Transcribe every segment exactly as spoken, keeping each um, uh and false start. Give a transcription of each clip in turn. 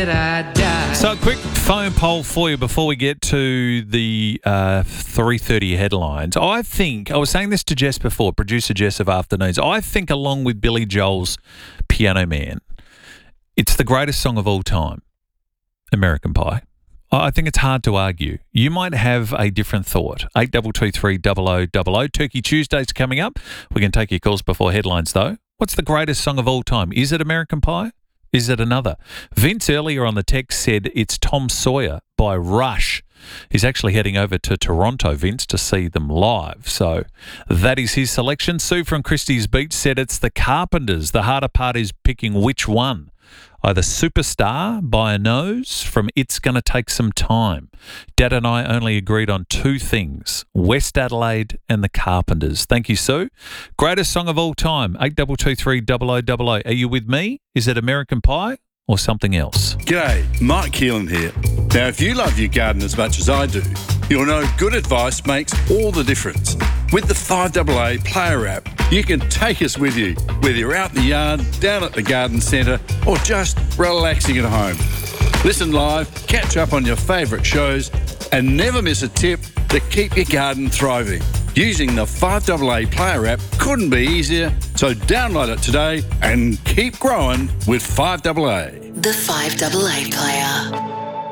So a quick phone poll for you before we get to the uh, three thirty headlines. I think, I was saying this to Jess before, producer Jess of Afternoons, I think along with Billy Joel's Piano Man, it's the greatest song of all time, American Pie. I think it's hard to argue. You might have a different thought. eight two two three double oh double oh. Turkey Tuesday's coming up. We can take your calls before headlines though. What's the greatest song of all time? Is it American Pie? Is it another? Vince earlier on the text said it's Tom Sawyer by Rush. He's actually heading over to Toronto, Vince, to see them live. So that is his selection. Sue from Christie's Beach said it's the Carpenters. The harder part is picking which one. Either Superstar by a Nose from It's Gonna Take Some Time. Dad and I only agreed on two things, West Adelaide and the Carpenters. Thank you, Sue. Greatest song of all time, eight two two three double oh double oh. Are you with me? Is it American Pie or something else? G'day, Mike Keelan here. Now, if you love your garden as much as I do, you'll know good advice makes all the difference. With the five A A Player app, you can take us with you, whether you're out in the yard, down at the garden centre, or just relaxing at home. Listen live, catch up on your favourite shows, and never miss a tip to keep your garden thriving. Using the five A A Player app couldn't be easier, so download it today and keep growing with five A A. The five A A Player.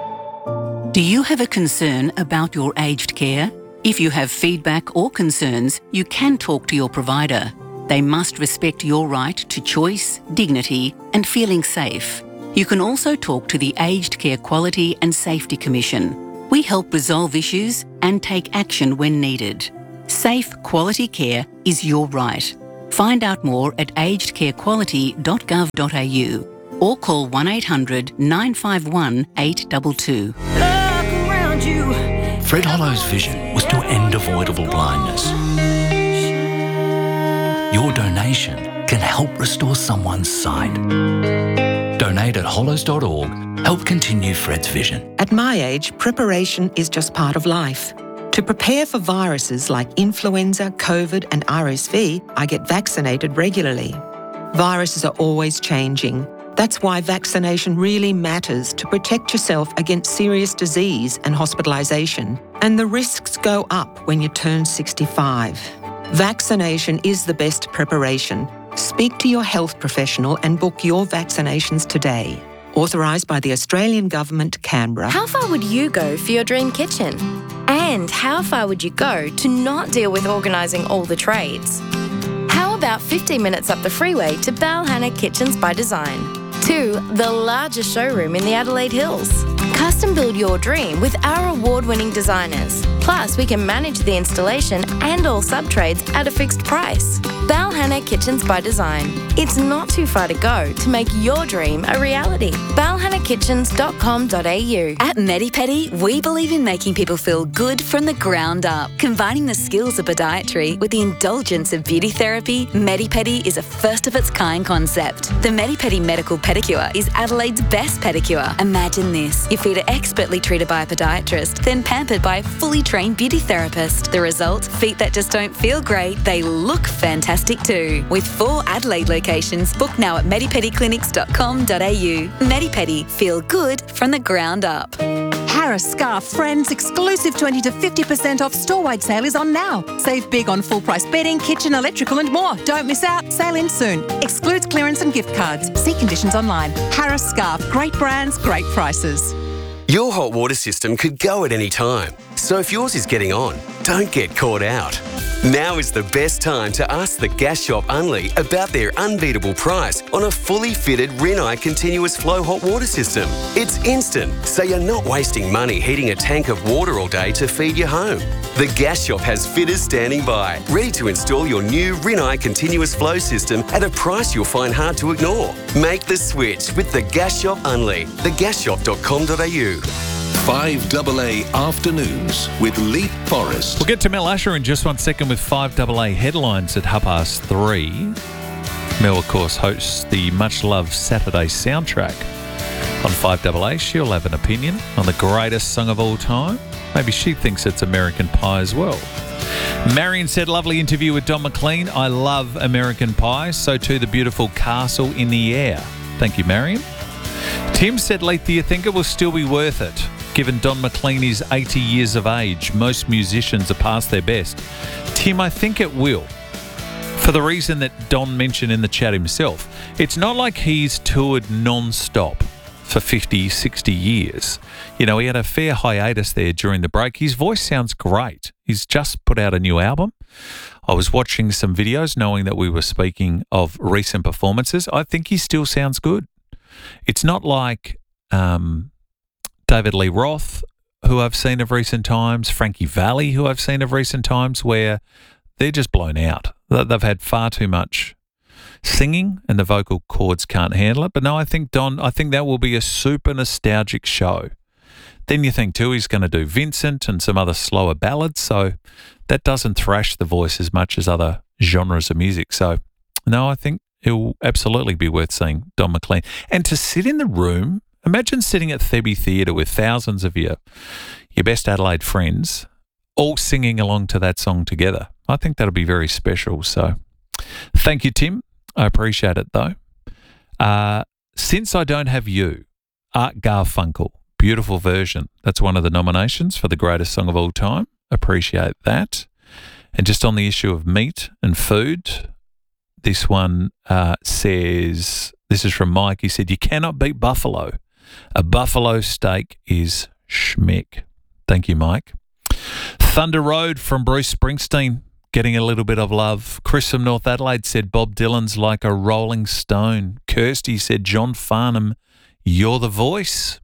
Do you have a concern about your aged care? If you have feedback or concerns, you can talk to your provider. They must respect your right to choice, dignity, and feeling safe. You can also talk to the Aged Care Quality and Safety Commission. We help resolve issues and take action when needed. Safe, quality care is your right. Find out more at aged care quality dot gov dot a u or call one eight hundred nine five one eight two two. Fred Hollow's vision was to end avoidable blindness. Your donation can help restore someone's sight. Donate at hollows dot org. Help continue Fred's vision. At my age, preparation is just part of life. To prepare for viruses like influenza, COVID and R S V, I get vaccinated regularly. Viruses are always changing. That's why vaccination really matters to protect yourself against serious disease and hospitalisation. And the risks go up when you turn sixty-five. Vaccination is the best preparation. Speak to your health professional and book your vaccinations today. Authorised by the Australian Government, Canberra. How far would you go for your dream kitchen? And how far would you go to not deal with organising all the trades? How about fifteen minutes up the freeway to Balhanna Kitchens by Design? To the largest showroom in the Adelaide Hills. Custom build your dream with our award-winning designers. Plus, we can manage the installation and all sub-trades at a fixed price. Balhanna Kitchens by Design. It's not too far to go to make your dream a reality. balhanna kitchens dot com dot a u. At MediPedi, we believe in making people feel good from the ground up. Combining the skills of podiatry with the indulgence of beauty therapy, MediPedi is a first-of-its-kind concept. The MediPedi Medical Pedicure is Adelaide's best pedicure. Imagine this. Your feet are expertly treated by a podiatrist, then pampered by a fully trained beauty therapist. The result? Feet that just don't feel great, they look fantastic too. With four Adelaide locations, book now at medipedi clinics dot com dot a u. MediPedi, feel good from the ground up. Harris Scarf Friends exclusive twenty to fifty percent off store-wide sale is on now. Save big on full-price bedding, kitchen, electrical and more. Don't miss out. Sale ends soon. Excludes clearance and gift cards. See conditions online. Harris Scarf. Great brands, great prices. Your hot water system could go at any time. So if yours is getting on, don't get caught out. Now is the best time to ask the Gas Shop Unley about their unbeatable price on a fully fitted Rinnai continuous flow hot water system. It's instant, so you're not wasting money heating a tank of water all day to feed your home. The Gas Shop has fitters standing by, ready to install your new Rinnai continuous flow system at a price you'll find hard to ignore. Make the switch with the Gas Shop Unley, the gas shop dot com dot a u. five A A Afternoons with Leap Forest. We'll get to Mel Asher in just one second with five A A headlines at half past three. Mel, of course, hosts the much-loved Saturday soundtrack on five A A. She'll have an opinion on the greatest song of all time. Maybe she thinks it's American Pie as well. Marion said, lovely interview with Don McLean. I love American Pie. So too the beautiful Castle in the Air. Thank you, Marion. Tim said, Leith, do you think it will still be worth it? Given Don McLean is eighty years of age, most musicians are past their best. Tim, I think it will. For the reason that Don mentioned in the chat himself. It's not like he's toured non-stop for fifty, sixty years. You know, he had a fair hiatus there during the break. His voice sounds great. He's just put out a new album. I was watching some videos knowing that we were speaking of recent performances. I think he still sounds good. It's not like um, David Lee Roth, who I've seen of recent times, Frankie Valli, who I've seen of recent times, where they're just blown out. They've had far too much singing and the vocal cords can't handle it. But no, I think Don, I think that will be a super nostalgic show. Then you think too, he's going to do Vincent and some other slower ballads. So that doesn't thrash the voice as much as other genres of music. So no, I think it will absolutely be worth seeing Don McLean. And to sit in the room, imagine sitting at Thebe Theatre with thousands of your, your best Adelaide friends all singing along to that song together. I think that'll be very special. So thank you, Tim. I appreciate it, though. Uh, Since I Don't Have You, Art Garfunkel, beautiful version. That's one of the nominations for the greatest song of all time. Appreciate that. And just on the issue of meat and food, this one uh, says, this is from Mike. He said, you cannot beat buffalo. A buffalo steak is schmick. Thank you, Mike. Thunder Road from Bruce Springsteen, getting a little bit of love. Chris from North Adelaide said Bob Dylan's like a rolling stone. Kirsty said John Farnham, you're the voice.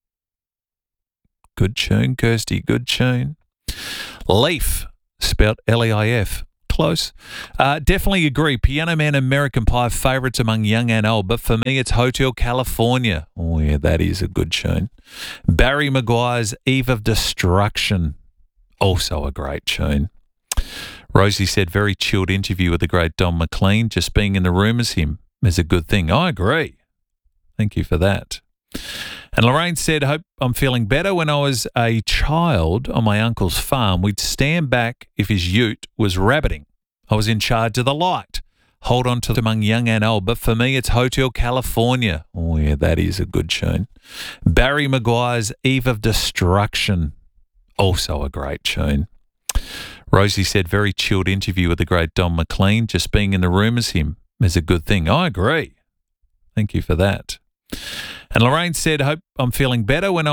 Good tune, Kirsty, good tune. Leaf, spelled L E I F. Close. Uh, definitely agree. Piano Man, American Pie, favourites among young and old. But for me, it's Hotel California. Oh, yeah, that is a good tune. Barry Maguire's Eve of Destruction. Also a great tune. Rosie said, very chilled interview with the great Don McLean. Just being in the room as him is a good thing. I agree. Thank you for that. And Lorraine said, hope I'm feeling better. When I was a child on my uncle's farm, we'd stand back if his ute was rabbiting. I was in charge of the light. Hold on to among young and old. But for me, it's Hotel California. Oh, yeah, that is a good tune. Barry Maguire's Eve of Destruction. Also a great tune. Rosie said, very chilled interview with the great Don McLean. Just being in the room as him is a good thing. I agree. Thank you for that. And Lorraine said, hope I'm feeling better. When I